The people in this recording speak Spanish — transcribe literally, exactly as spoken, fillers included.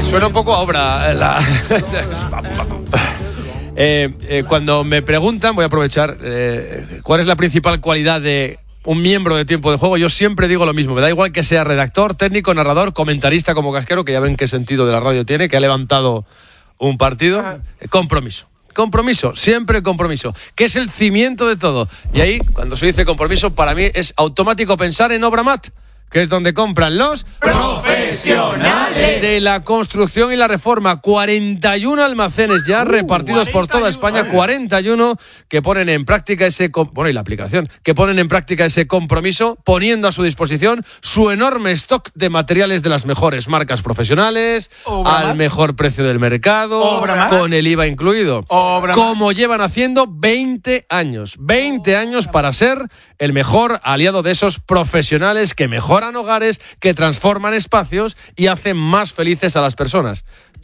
Suena un poco a obra. La... eh, eh, cuando me preguntan, voy a aprovechar, eh, ¿cuál es la principal cualidad de un miembro de Tiempo de Juego? Yo siempre digo lo mismo. Me da igual que sea redactor, técnico, narrador, comentarista como Casquero, que ya ven qué sentido de la radio tiene, que ha levantado un partido. Compromiso. Compromiso, siempre compromiso, que es el cimiento de todo. Y ahí, cuando se dice compromiso, para mí es automático pensar en Obramat, que es donde compran los profesionales de la construcción y la reforma. cuarenta y uno almacenes ya uh, repartidos por toda España, cuarenta y uno que ponen en práctica ese, bueno, y la aplicación, que ponen en práctica ese compromiso, poniendo a su disposición su enorme stock de materiales de las mejores marcas profesionales, Obramat, al mejor precio del mercado, Obramat, con el I V A incluido. Obramat. Como llevan haciendo veinte años, veinte años para ser el mejor aliado de esos profesionales que mejoran hogares, que transforman espacios y hacen más felices a las personas.